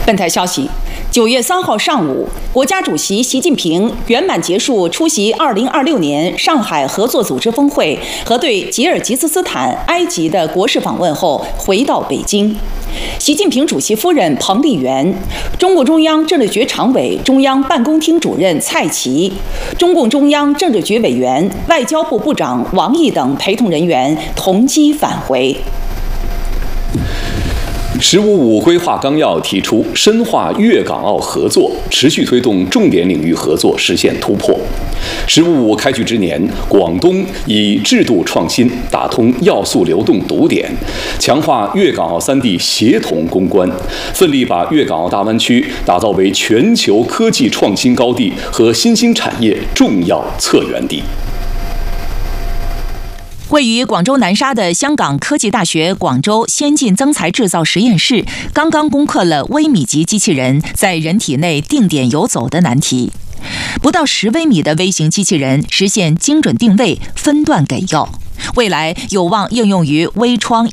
本台消息，9月3号上午，国家主席习近平圆满结束出席2026年上海合作组织峰会和对吉尔吉斯斯坦、埃及的国事访问后，回到北京。习近平主席夫人彭丽媛、中共中央政治局常委、中央办公厅主任蔡奇、中共中央政治局委员、外交部部长王毅等陪同人员同机返回。 “15+5”规划纲要提出，深化粤港澳合作，持续推动重点领域合作实现突破。“15+5”开局之年，广东以制度创新打通要素流动堵点，强化粤港澳3地协同攻关，奋力把粤港澳大湾区打造为全球科技创新高地和新兴产业重要策源地。 位于广州南沙的香港科技大学广州先进增材制造实验室刚刚攻克了微米级机器人在人体内定点游走的难题。不到10微米的微型机器人实现精准定位、分段给药，未来有望应用于微创